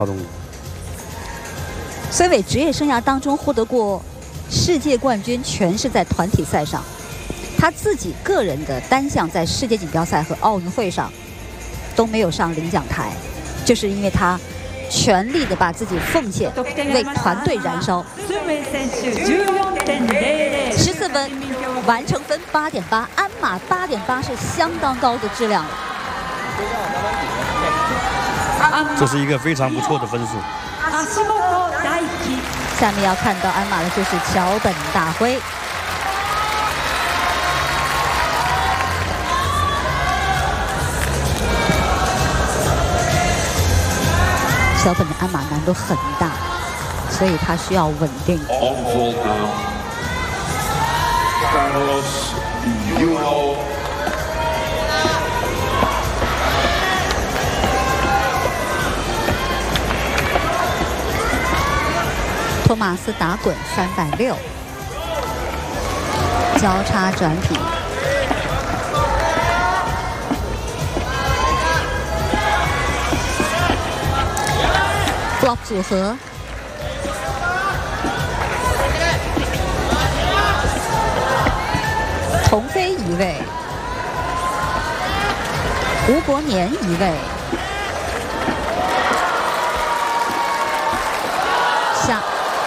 动作。 孙伟职业生涯当中获得过世界冠军，全是在团体赛上。他自己个人的单项在世界锦标赛和奥运会上都没有上领奖台，就是因为他全力的把自己奉献，为团队燃烧。14分，完成分8.8，鞍马8.8是相当高的质量了。 这是一个非常不错的分数。 下面要看到鞍马的就是桥本大辉。桥本的鞍马难度很大，所以他需要稳定。托马斯打滚360，交叉转体。block 组合，童飞一位，吴国年一位，下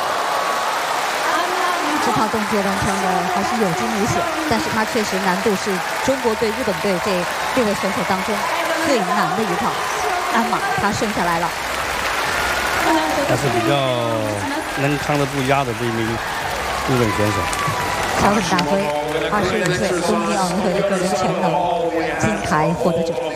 这套动作完成的还是有惊无险，但是它确实难度是中国队、日本队这6位选手当中最难的一套。鞍马他胜下来了。 还是比较能扛得住压的这一名日本选手。 桥本大辉，25岁，东京奥运会的个人全能金牌获得者。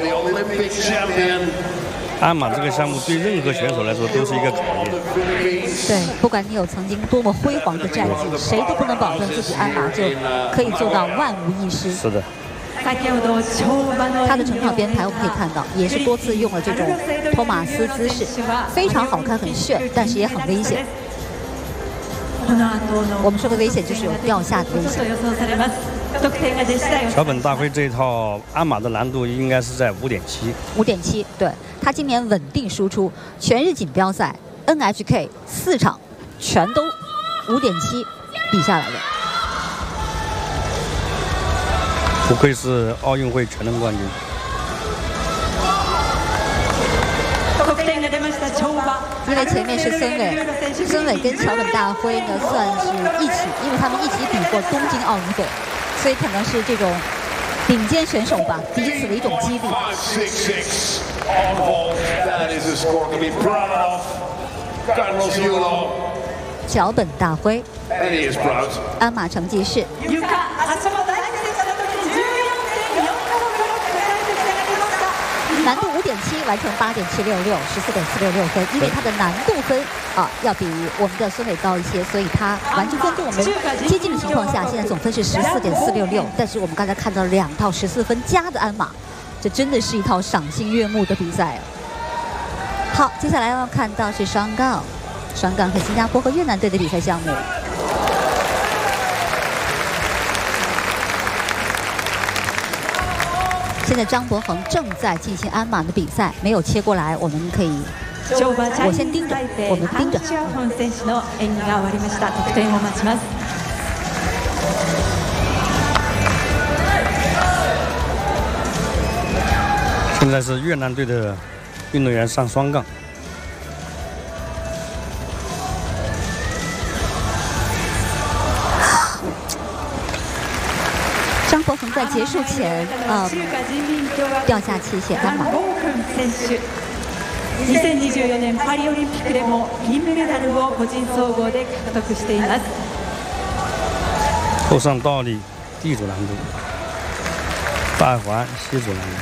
鞍马这个项目对任何选手来说都是一个考验。 对，不管你有曾经多么辉煌的战绩，谁都不能保证自己鞍马就可以做到万无一失。 是的。 他的整场编排我们可以看到，也是多次用了这种托马斯姿势，非常好看，很炫，但是也很危险。我们说的危险就是有掉下的危险。 桥本大辉这一套鞍马的难度应该是在5.7。 5.7，对，他今年稳定输出，全日锦标赛、NHK 4场全都5.7比下来的。 不愧是奥运会全能冠军。 因为前面是孙伟，孙伟跟桥本大辉呢算是一起，因为他们一起比过东京奥运会，所以可能是这种顶尖选手吧，彼此的一种激励。桥本大辉，鞍马成绩是。难度5.7，完成8.766，14.466分。因为它的难度分要比我们的孙伟高一些，所以他完成分跟我们接近的情况下，现在总分是14.466。但是我们刚才看到2套14分加的鞍马，这真的是一套赏心悦目的比赛。好，接下来要看到是双杠和新加坡和越南队的比赛项目。现在张博恒正在进行鞍马的比赛，没有切过来，我们可以，我先盯着，我们盯着。 现在是越南队的运动员上双杠。 张博恒在结束前掉下器械鞍马。 2024年パリオリンピックでも銀メダルを個人総合で獲得しています。 后上倒立地主难度，大环西主难度，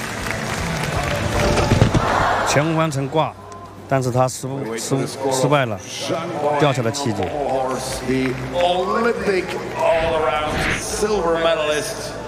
前环成挂，但是他失败了，掉下了器械。 The Olympic all-around silver medalist